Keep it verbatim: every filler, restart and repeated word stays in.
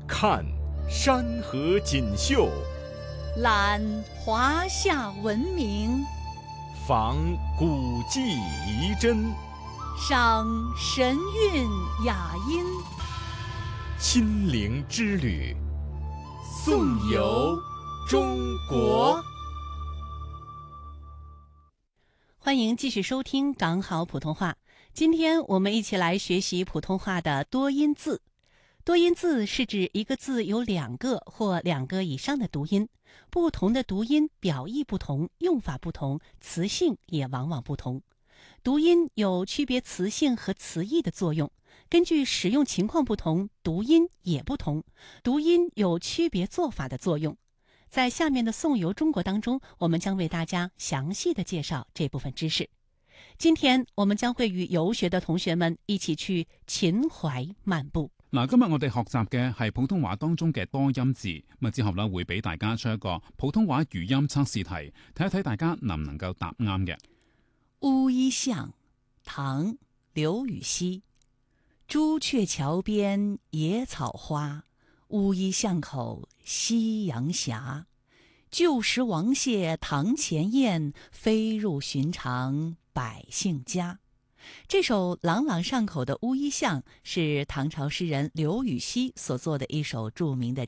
看山河锦绣， 览华夏文明， 访古迹遗珍， 赏神韵雅音。 心灵之旅，颂游中国。 欢迎继续收听港好普通话。今天我们一起来学习普通话的多音字。多音字是指一个字有两个或两个以上的读音，不同的读音表意不同，用法不同，词性也往往不同。读音有区别词性和词义的作用，根据使用情况不同，读音也不同。读音有区别做法的作用。在下面的颂游中国当中，我们将为大家详细的介绍这部分知識。今天我們將會與遊學的同學們一起去秦淮漫步。 嗱，今日我哋學習嘅係普通話當中嘅多音字，咁之後咧會俾大家出一個普通話語音測試題，睇一睇大家能唔能夠答啱嘅。 烏衣巷，唐·劉禹錫。朱雀橋邊野草花，烏衣巷口夕陽斜。舊時王謝堂前燕，飛入尋常百姓家。这首朗朗上口的《乌衣巷》是唐朝诗人刘禹锡所作的一首著名的